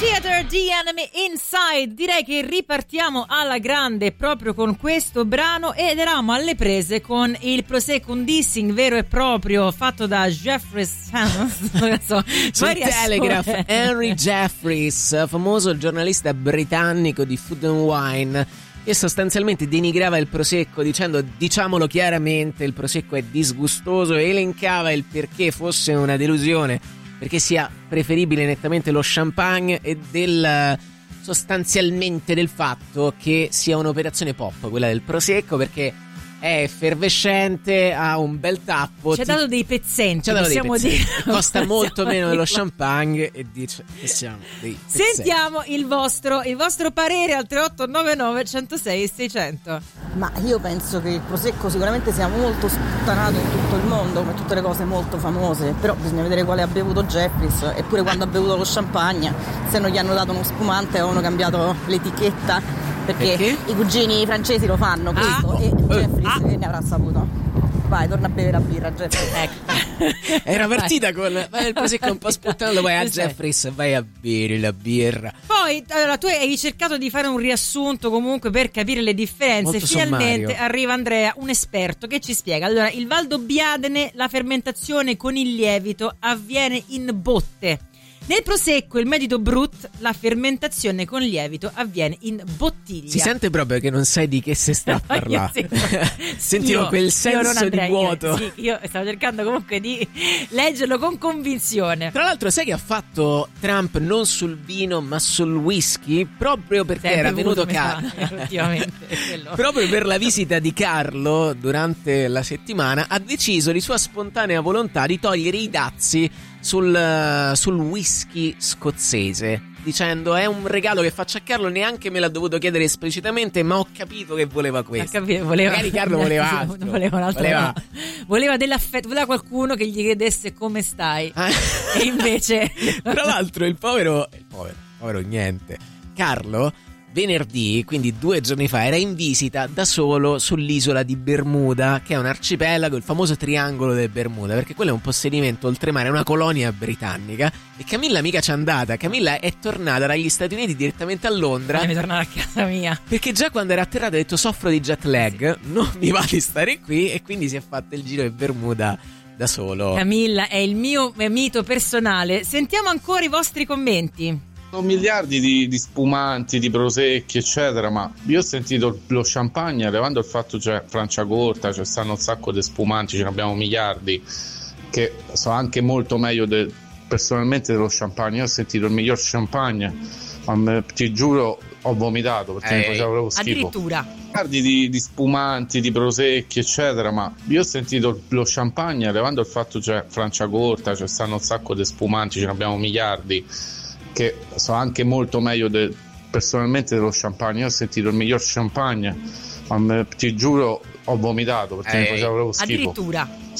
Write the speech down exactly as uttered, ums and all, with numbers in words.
Theater, The Enemy Inside. Direi che ripartiamo alla grande proprio con questo brano ed eravamo alle prese con il Prosecco, un dissing vero e proprio fatto da Jeffries so, sul Telegraph. Henry Jeffries, famoso giornalista britannico di Food and Wine, che sostanzialmente denigrava il Prosecco dicendo, diciamolo chiaramente, il Prosecco è disgustoso, e elencava il perché fosse una delusione, perché sia preferibile nettamente lo champagne, e del sostanzialmente del fatto che sia un'operazione pop quella del Prosecco, perché è effervescente, ha un bel tappo, ci ha dato dei pezzenti, ci ha dato possiamo dei pezzenti. dire, costa molto meno dello champagne e dice che siamo dei pezzenti. Sentiamo il vostro il vostro parere al tre otto nove nove uno zero sei sei zero zero. Ma io penso che il Prosecco sicuramente sia molto sputtanato in tutto il mondo, come tutte le cose molto famose, però bisogna vedere quale ha bevuto Jeffries, eppure quando ha bevuto lo champagne, se non gli hanno dato uno spumante o hanno cambiato l'etichetta, perché, perché? I cugini francesi lo fanno questo, ah, e Jeffries ah. ne avrà saputo. Vai, torna a bere la birra, Jeffries. Ecco. Era partita con vai il Prosecco un po' sputtanato, vai a Jeffries, vai a bere la birra. Poi, allora, tu hai cercato di fare un riassunto comunque per capire le differenze. Molto finalmente sommario. Arriva Andrea, un esperto, che ci spiega. Allora, il Valdobbiadene, la fermentazione con il lievito avviene in botte. Nel Prosecco, il Medito Brut, la fermentazione con lievito avviene in bottiglia. Si sente proprio che non sai di che si sta a parlare. Sentivo io, quel senso Andrea, di vuoto. Io, sì, io stavo cercando comunque di leggerlo con convinzione. Tra l'altro, sai che ha fatto Trump non sul vino ma sul whisky? Proprio perché Sempre era venuto Carlo. Proprio per la visita di Carlo durante la settimana, ha deciso di sua spontanea volontà di togliere i dazi sul, sul whisky scozzese, dicendo è un regalo che faccio a Carlo, neanche me l'ha dovuto chiedere esplicitamente, ma ho capito che voleva questo. Capito, voleva, magari Carlo voleva altro, voleva, un altro voleva... voleva dell'affetto, voleva qualcuno che gli chiedesse come stai. Ah. E invece tra l'altro il povero il povero, povero niente Carlo venerdì, quindi due giorni fa, era in visita da solo sull'isola di Bermuda, che è un arcipelago, il famoso triangolo del Bermuda, perché quello è un possedimento oltremare, è una colonia britannica, e Camilla mica c'è andata. Camilla è tornata dagli Stati Uniti direttamente a Londra. Devi tornare a casa mia, perché già quando era atterrata ha detto soffro di jet lag, sì. non mi va di stare qui, e quindi si è fatto il giro di Bermuda da solo. Camilla è il mio mito personale. Sentiamo ancora i vostri commenti. Miliardi di, di spumanti, di prosecchi eccetera, ma io ho sentito lo champagne, levando il fatto c'è Franciacorta, c'è stanno un sacco di spumanti, ce ne abbiamo miliardi che sono anche molto meglio de, personalmente dello champagne. Io ho sentito il miglior champagne, ma ti giuro ho vomitato perché Ehi. mi faceva proprio schifo. Addirittura miliardi di, di spumanti, di prosecchi eccetera, ma io ho sentito lo champagne, levando il fatto c'è Franciacorta, c'è stanno un sacco di spumanti, ce ne abbiamo miliardi che sono anche molto meglio de, personalmente dello champagne. Io ho sentito il miglior champagne, ma ti giuro ho vomitato perché Ehi. mi faceva proprio schifo. Addirittura